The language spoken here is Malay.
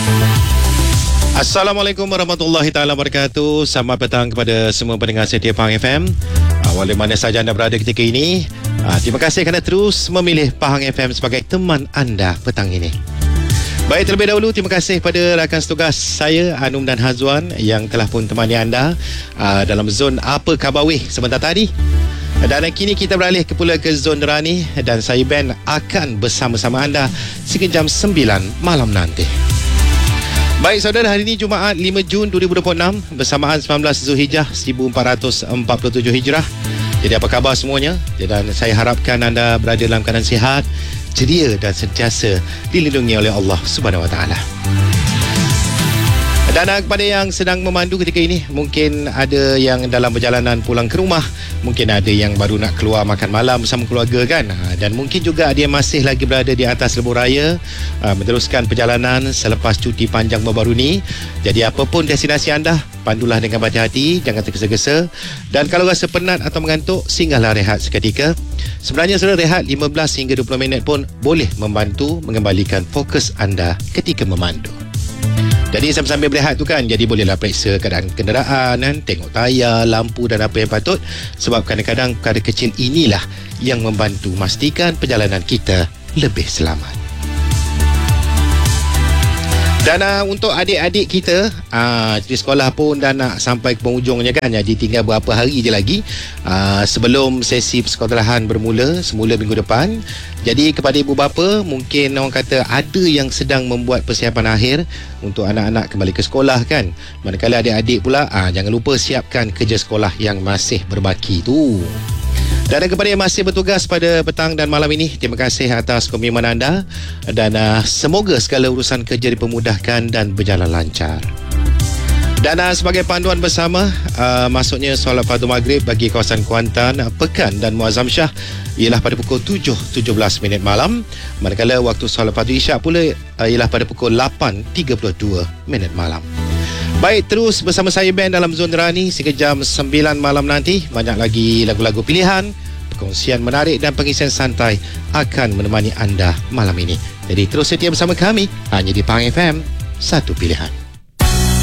Assalamualaikum warahmatullahi taala wabarakatuh. Selamat petang kepada semua pendengar setia Pahang FM. Walau mana saja anda berada ketika ini, terima kasih kerana terus memilih Pahang FM sebagai teman anda petang ini. Baik, terlebih dahulu terima kasih kepada rakan setugas saya Anum dan Hazwan yang telah pun temani anda dalam zon Apa Khabar Weh sebentar tadi. Dan kini kita beralih ke zon Nerani dan saya Ben akan bersama-sama anda sehingga jam 9 malam nanti. Baik saudara, hari ini Jumaat 5 Jun 2026 bersamaan 19 Zulhijjah 1447 Hijrah. Jadi apa khabar semuanya? Dan saya harapkan anda berada dalam keadaan sihat, ceria dan sentiasa dilindungi oleh Allah Subhanahu Wa Taala. Dan kepada yang sedang memandu ketika ini, mungkin ada yang dalam perjalanan pulang ke rumah, mungkin ada yang baru nak keluar makan malam bersama keluarga kan, dan mungkin juga ada yang masih lagi berada di atas lebuh raya, meneruskan perjalanan selepas cuti panjang baru ni. Jadi apapun destinasi anda, pandulah dengan berhati-hati, jangan tergesa-gesa, dan kalau rasa penat atau mengantuk, singgahlah rehat seketika. Sebenarnya saudara, rehat 15 hingga 20 minit pun boleh membantu mengembalikan fokus anda ketika memandu. Jadi sambil berehat tu kan, jadi bolehlah periksa keadaan kenderaan kan, tengok tayar, lampu dan apa yang patut, sebab kadang-kadang perkara kecil inilah yang membantu memastikan perjalanan kita lebih selamat. Dan untuk adik-adik kita, di sekolah pun dah nak sampai ke penghujungnya kan, jadi tinggal berapa hari je lagi sebelum sesi persekolahan bermula, semula minggu depan. Jadi kepada ibu bapa, mungkin orang kata ada yang sedang membuat persiapan akhir untuk anak-anak kembali ke sekolah kan. Manakala adik-adik pula, jangan lupa siapkan kerja sekolah yang masih berbaki tu. Dan kepada yang masih bertugas pada petang dan malam ini, terima kasih atas komitmen anda dan semoga segala urusan kerja dipermudahkan dan berjalan lancar. Dan sebagai panduan bersama, masuknya solat fardu maghrib bagi kawasan Kuantan, Pekan dan Muazzam Shah ialah pada pukul 7.17 minit malam, manakala waktu solat fardu isyak pula ialah pada pukul 8.32 minit malam. Baik, terus bersama saya Ben dalam Zon Nerani sehingga jam 9 malam nanti. Banyak lagi lagu-lagu pilihan, perkongsian menarik dan pengisian santai akan menemani anda malam ini. Jadi terus setia bersama kami hanya di Pahang FM, satu pilihan.